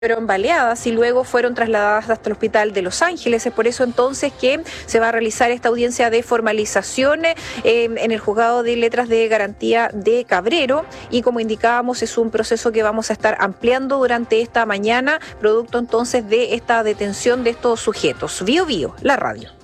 fueron baleadas y luego fueron trasladadas hasta el hospital de Los Ángeles. Es por eso entonces que se va a realizar esta audiencia de formalización en el juzgado de letras de garantía de Cabrero, y como indicábamos es un proceso que vamos a estar ampliando durante esta mañana, producto entonces de esta detención de estos sujetos. Bío Bío, la radio.